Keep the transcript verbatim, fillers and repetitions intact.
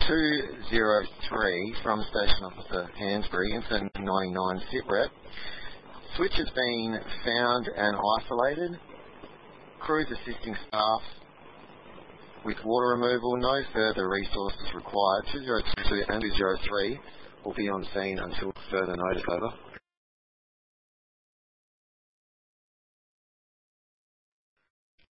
two zero three from Station Officer Hansbury, Incident ninety-nine SITREP. Switch has been found and isolated. Crews assisting staff with water removal. No further resources required. two zero two and two zero three will be on scene until further notice. Over.